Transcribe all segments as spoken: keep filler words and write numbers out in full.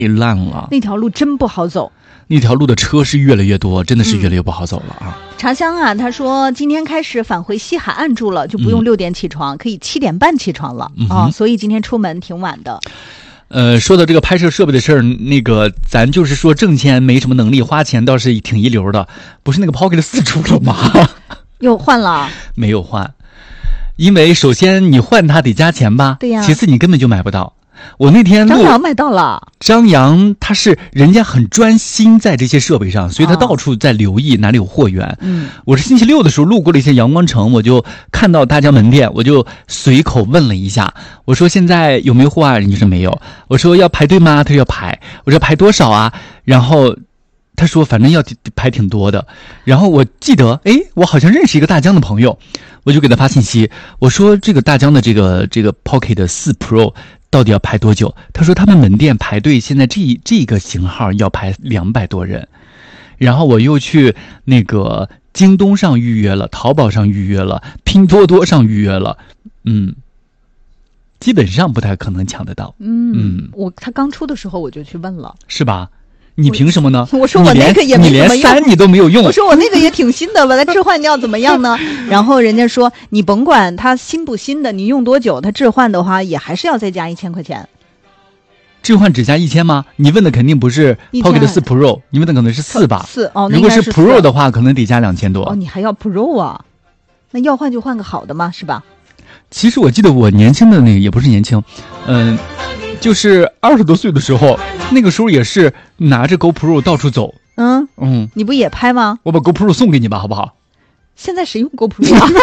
烂了， 那条路真不好走。 那条路的车是越来越多，真的是越来越不好走了啊！ 嗯、茶香啊，他说今天开始返回西海岸住了，就不用六点起床，嗯、可以七点半起床了、嗯、啊，所以今天出门挺晚的。 呃，说到这个拍摄设备的事儿，那个咱就是说挣钱没什么能力，花钱倒是挺一流的。不是那个 Pocket 四出了吗？ 又换了？ 没有换，因为首先你换它得加钱吧？ 对呀。 其次你根本就买不到。我那天张扬买到了， 张扬他是人家很专心在这些设备上，所以他到处在留意哪里有货源。 嗯， 我是星期六的时候路过了一些阳光城，我就看到大江门店，我就随口问了一下，我说现在有没有货啊？人家说没有。我说要排队吗？他说要排。我说排多少啊？然后他说反正要排挺多的。然后我记得，哎，我好像认识一个大江的朋友，我就给他发信息，我说这个大江的这个这个 Pocket 四 Pro。到底要排多久？他说他们门店排队，现在这这个型号要排两百多人。然后我又去那个京东上预约了，淘宝上预约了，拼多多上预约了，嗯，基本上不太可能抢得到。 嗯嗯，我他刚出的时候我就去问了， 是吧？你凭什么呢？ 我说我那个也没怎么用，你连三你都没有用。 我说我那个也挺新的，把它置换掉怎么样呢？然后人家说你甭管它新不新的，你用多久，它置换的话也还是要再加一千块钱。 置换只加一千吗？你问的肯定不是 Pocket 四 Pro， 你问的可能是四吧？ 四哦， 如果是 Pro 的话，可能得加两千多。 哦，你还要 Pro 啊？那要换就换个好的嘛，是吧？ 其实我记得我年轻的那个也不是年轻，嗯、呃。就是二十多岁的时候，那个时候也是拿着 GoPro 到处走。 嗯嗯， 你不也拍吗？ 我把 GoPro 送给你吧，好不好？ 现在谁用 GoPro 啊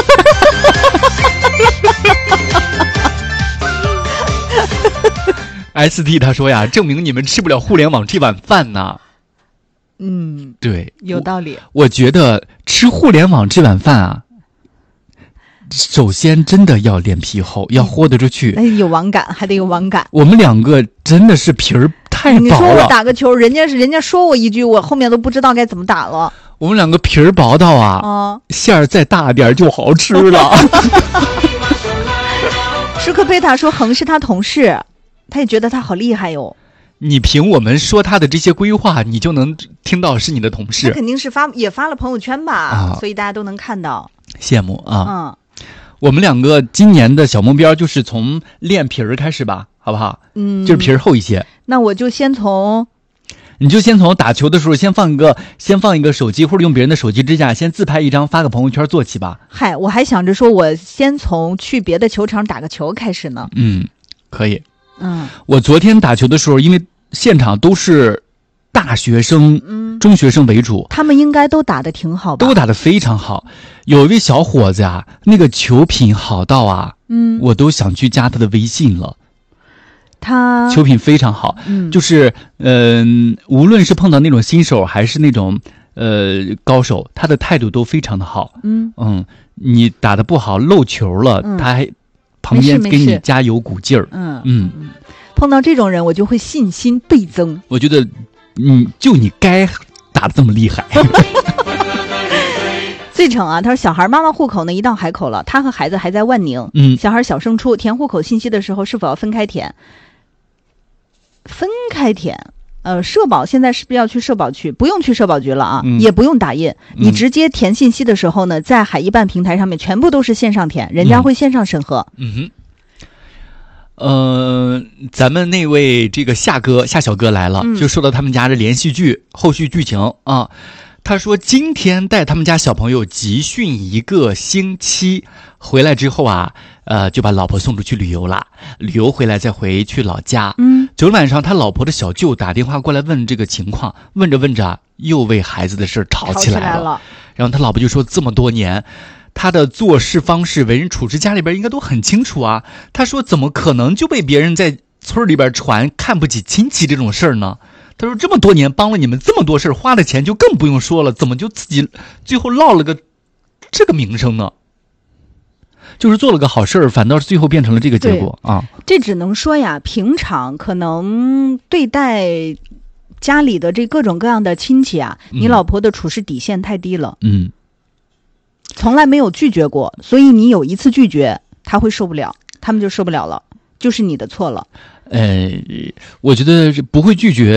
？S T 他说呀，证明你们吃不了互联网这碗饭呢。 嗯， 对， 有道理。 我, 我觉得吃互联网这碗饭啊。首先真的要脸皮厚，要豁得出去。 哎，有网感，还得有网感。 我们两个真的是皮儿太薄了。 你说我打个球，人家是人家说我一句，我后面都不知道该怎么打了。 我们两个皮儿薄到啊， 嗯、 馅儿再大点就好吃了。 舒克贝塔说恒是他同事，他也觉得他好厉害哟。 你凭我们说他的这些规划，你就能听到是你的同事。 他肯定是发也发了朋友圈吧、啊，所以大家都能看到。 羡慕啊！ 嗯。 我们两个今年的小目标就是从练皮儿开始吧，好不好？ 嗯， 就是皮儿厚一些。 那我就先从， 你就先从打球的时候先放一个，先放一个手机或者用别人的手机支架，先自拍一张发个朋友圈做起吧。 嗨，我还想着说我先从去别的球场打个球开始呢。 嗯，可以。 嗯， 我昨天打球的时候，因为现场都是大学生、嗯、中学生为主， 他们应该都打得挺好吧？ 都打得非常好。有一位小伙子啊，那个球品好到啊， 嗯， 我都想去加他的微信了。 他球品非常好， 嗯， 就是嗯、呃，无论是碰到那种新手还是那种呃高手，他的态度都非常的好。 嗯嗯，你打得不好漏球了， 嗯、 他还旁边给你加油鼓劲儿。 嗯嗯嗯，碰到这种人，我就会信心倍增。 我觉得，嗯，就你该打得这么厉害。 最成啊，他说小孩妈妈户口呢一到海口了，他和孩子还在万宁。 嗯， 小孩小升初，填户口信息的时候是否要分开填？分开填。呃，社保现在是不是要去社保局？不用去社保局了啊， 嗯、 也不用打印。你直接填信息的时候呢，在海一办平台上面全部都是线上填，人家会线上审核。 嗯哼。呃，咱们那位这个夏哥夏小哥来了， 嗯、 就说到他们家的连续剧后续剧情啊。他说今天带他们家小朋友集训一个星期，回来之后啊，呃，就把老婆送出去旅游了。旅游回来再回去老家。 嗯， 昨天晚上他老婆的小舅打电话过来问这个情况，问着问着又为孩子的事吵起来了。 吵起来了。 然后他老婆就说这么多年，他的做事方式、为人处事，家里边应该都很清楚啊。他说怎么可能就被别人在村里边传看不起亲戚这种事儿呢？他说这么多年帮了你们这么多事，花的钱就更不用说了，怎么就自己最后落了个这个名声呢？就是做了个好事儿，反倒是最后变成了这个结果啊！ 这只能说呀，平常可能对待家里的这各种各样的亲戚啊， 嗯、 你老婆的处事底线太低了， 嗯， 从来没有拒绝过，所以你有一次拒绝，他会受不了，他们就受不了了。 就是你的错了。 呃，我觉得不会拒绝